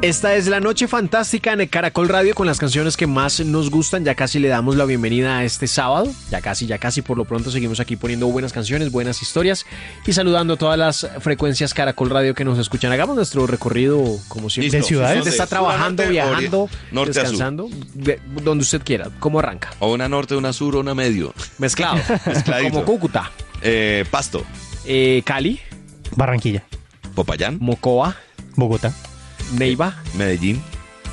Esta es la Noche Fantástica en Caracol Radio con las canciones que más nos gustan. Ya casi le damos la bienvenida a este sábado. Ya casi. Por lo pronto seguimos aquí poniendo buenas canciones, buenas historias y saludando a todas las frecuencias Caracol Radio que nos escuchan. Hagamos nuestro recorrido, como siempre. De ciudades. Usted está trabajando, norte, viajando, norte a sur. descansando, donde usted quiera. ¿Cómo arranca? O una norte, una sur, o una medio. Mezclado. Mezcladito. Como Cúcuta. Pasto. Cali. Barranquilla, Popayán. Mocoa. Bogotá, Neiva. Medellín.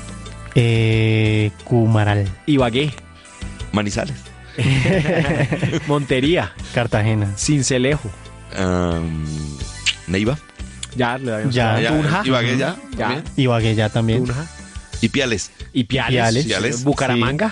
Cumaral, Ibagué. Manizales. Montería. Cartagena, Sincelejo. Neiva. Ya, le damos Ya. Tunja. Ibagué ya. Ya. también. Ibagué ya también. Tunja. Y Piales. Y Piales. Piales. Bucaramanga.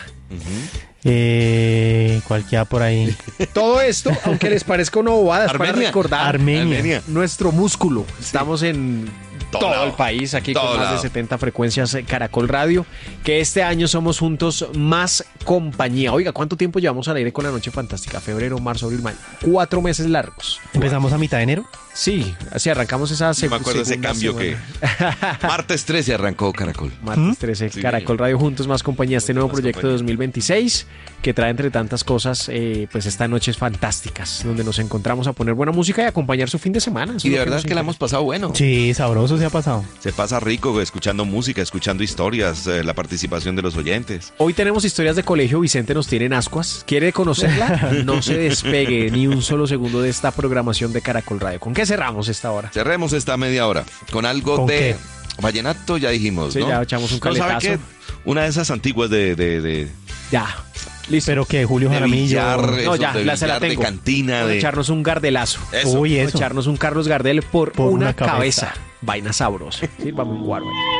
¿Cuál queda por ahí? Todo esto, aunque les parezca una bobada, es para Armenia. recordar Armenia. nuestro músculo. Estamos en todo lado. el país, aquí Todo con más lado. de 70 frecuencias Caracol Radio, que este año somos juntos más compañía. Oiga, ¿cuánto tiempo llevamos al aire con la Noche Fantástica? Febrero, marzo, abril, mayo. 4 meses largos. Empezamos a mitad de enero. Sí, así arrancamos esa No me acuerdo ese segunda cambio semana. que... Martes 13 arrancó Caracol. Martes 13, Sí, Caracol Radio Juntos Más Compañía, este nuevo Más proyecto de compañía. 2026 que trae entre tantas cosas pues estas noches fantásticas donde nos encontramos a poner buena música y acompañar su fin de semana. Eso Y de es lo verdad nos que la hemos interesa. pasado bueno. Sí, sabroso se ha pasado. Se pasa rico escuchando música, escuchando historias, la participación de los oyentes. Hoy tenemos historias de colegio, Vicente nos tiene en ascuas. ¿Quiere conocerla? No se despegue ni un solo segundo de esta programación de Caracol Radio. ¿Con qué cerramos esta hora? Cerremos esta media hora con algo ¿Con de qué? vallenato, ya dijimos, Sí, ¿no? ya echamos un Pero ¿sabe caletazo. qué? Una de esas antiguas de Ya, listo. Pero que Julio Jaramillo. billar, No, esos ya, de se la billar, de tengo. cantina, Vamos a de... echarnos un gardelazo. Eso. Uy, Vamos a eso. echarnos un Carlos Gardel por Por una una cabeza. cabeza. Vaina sabrosa. Sí, vamos a jugar, güey.